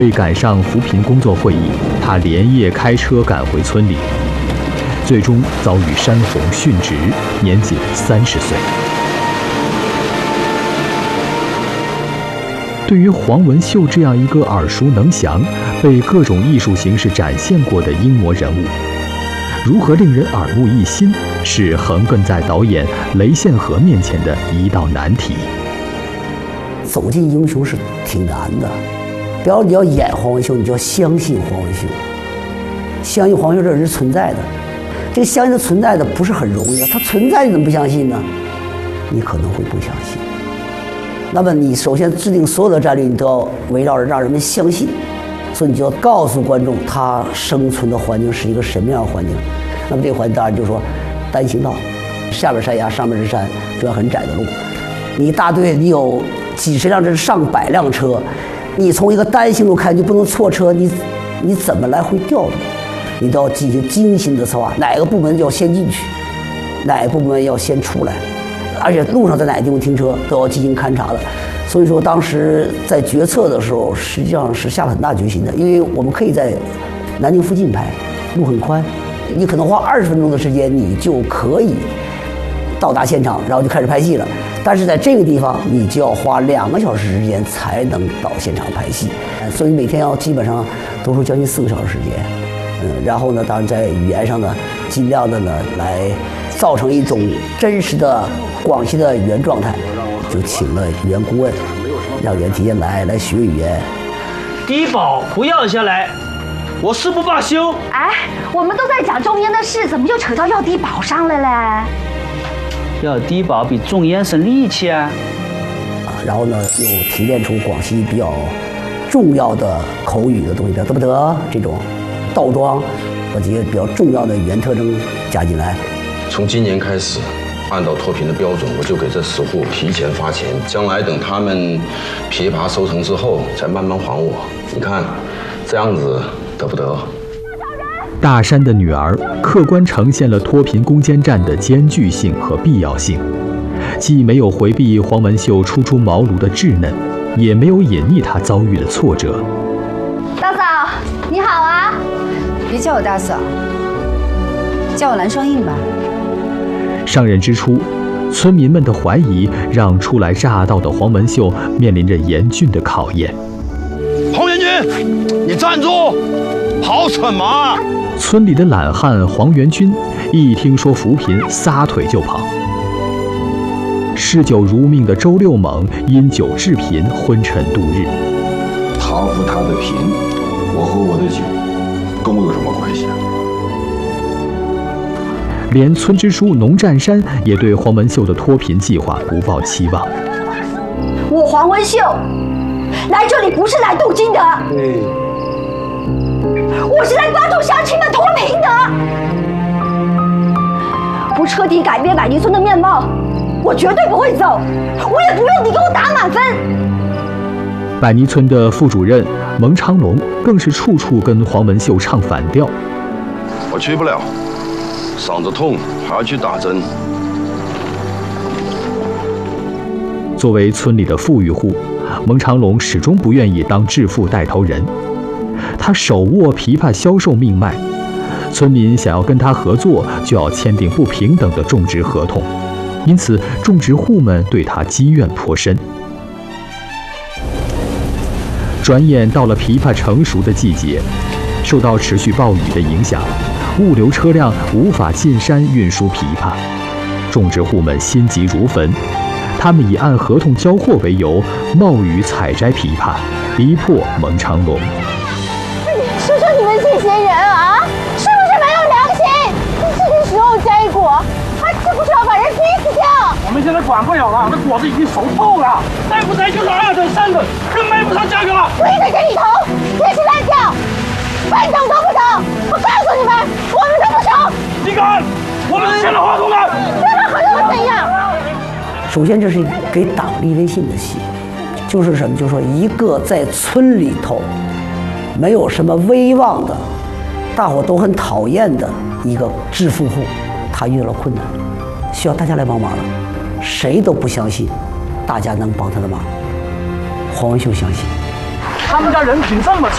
为赶上扶贫工作会议，他连夜开车赶回村里，最终遭遇山洪殉职，年仅30岁。对于黄文秀这样一个耳熟能详、被各种艺术形式展现过的英模人物，如何令人耳目一新，是横亘在导演雷宪和面前的一道难题。 走进英雄是挺难的，比如你要演黄文秀，你就要相信黄文秀，相信黄文秀这人是存在的。这个相信他存在的不是很容易的，他存在你怎么不相信呢？你可能会不相信。那么你首先制定所有的战略，你都要围绕着让人们相信，所以你就要告诉观众他生存的环境是一个什么样的环境。那么这个环境当然就是说单行道，下边山崖，上面是山，中间很窄的路。你一大队，你有几十辆甚至上百辆车，你从一个单行路开，你就不能错车，你怎么来回调度？你都要进行精心的策划，哪个部门要先进去，哪个部门要先出来。而且路上在哪个地方停车都要进行勘察的，所以说当时在决策的时候，实际上是下了很大决心的，因为我们可以在南京附近拍，路很宽，你可能花20分钟的时间，你就可以到达现场，然后就开始拍戏了。但是在这个地方，你就要花2个小时时间才能到现场拍戏，所以每天要基本上都是将近4个小时时间。然后呢，当然在语言上呢，尽量的呢来造成一种真实的广西的语言状态，就请了语言顾问，让语言体验来学语言。 低保不要下来，我誓不罢休。 哎，我们都在讲种烟的事，怎么就扯到要低保上来嘞？ 要低保比种烟省力气啊！ 然后呢，又提炼出广西比较重要的口语的东西，得不得这种倒装，把这些比较重要的语言特征加进来。 从今年开始，按照脱贫的标准，我就给这10户提前发钱，将来等他们枇杷收成之后，再慢慢还我。你看，这样子得不得？ 大山的女儿客观呈现了脱贫攻坚战的艰巨性和必要性，既没有回避黄文秀初出茅庐的稚嫩，也没有隐匿她遭遇的挫折。 大嫂，你好啊！ 别叫我大嫂，叫我蓝双映吧。 上任之初，村民们的怀疑让初来乍到的黄文秀面临着严峻的考验。 黄元军，你站住！跑什么？ 村里的懒汉黄元军一听说扶贫，撒腿就跑。嗜酒如命的周六猛因酒致贫，昏沉度日。 他扶他的贫，我喝我的酒，跟我有什么关系啊？ 连村支书农占山也对黄文秀的脱贫计划不抱期望。 我黄文秀来这里不是来镀金的，我是来帮助乡亲们脱贫的。不彻底改变百泥村的面貌，我绝对不会走，我也不用你给我打满分。 百泥村的副主任蒙长龙更是处处跟黄文秀唱反调。 我去不了，嗓子痛还要去打针。 作为村里的富裕户，蒙长龙始终不愿意当致富带头人。他手握枇杷销售命脉，村民想要跟他合作，就要签订不平等的种植合同，因此种植户们对他积怨颇深。转眼到了枇杷成熟的季节，受到持续暴雨的影响，物流车辆无法进山运输枇杷，种植户们心急如焚，他们以按合同交货为由，冒雨采摘枇杷，逼迫蒙长龙。 说说你们这些人啊，是不是没有良心？这个时候摘果，还是不是要把人逼死掉？ 我们现在管不了了，那果子已经熟透了，再不摘就是2等3等，更卖不上价格了。 我也得给你投，别是烂掉，半等都不等。我告诉你们，我们都不成。 你敢？我们签了合同了。 签了合同怎样？ 首先，这是给党立威信的戏，就是什么？就是说，一个在村里头没有什么威望的，大伙都很讨厌的一个致富户，他遇到了困难，需要大家来帮忙了，谁都不相信大家能帮他的忙。黄文秀相信。 他们家人品这么差，